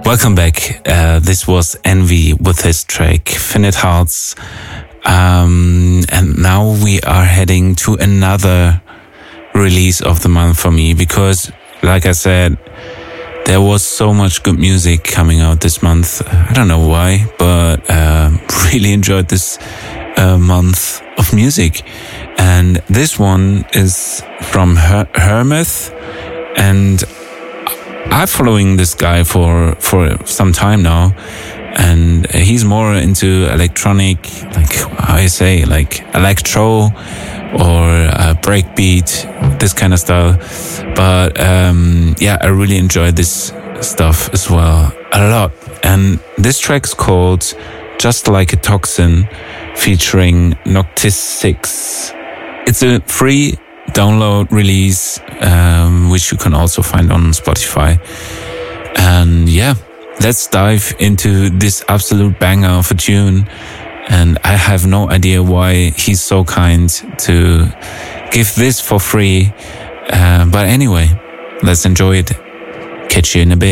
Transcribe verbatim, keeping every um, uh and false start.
Welcome back. Uh, this was Envy with his track Finite Hearts. Um, and now we are heading to another release of the month for me because, like I said, there was so much good music coming out this month. I don't know why, but uh, really enjoyed this uh, month of music. And this one is from Her- Hermeth, and I'm following this guy for, for some time now. And he's more into electronic, like how I say, like electro or uh, breakbeat, this kind of style. But um, yeah, I really enjoyed this stuff as well a lot. And this track's called Just Like a Toxin, featuring Noctis six. It's a free download release, um, which you can also find on Spotify. And yeah, let's dive into this absolute banger of a tune. And I have no idea why he's so kind to give this for free. Uh, but anyway, let's enjoy it. Catch you in a bit.